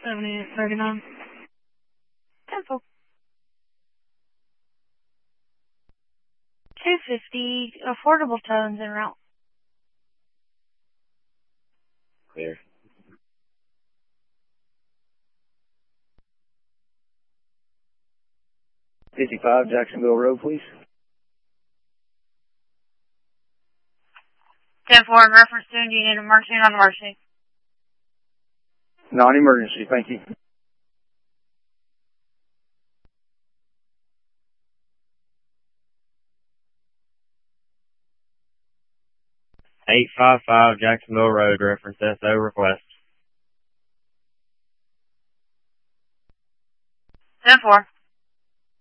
7839. 10-4. 250 affordable tones en route. Clear. .55 Jacksonville Road, please. 10-4 in reference to Indian emergency and non-emergency. Non-emergency, thank you. .855 Jacksonville Road, reference SO request. 10-4.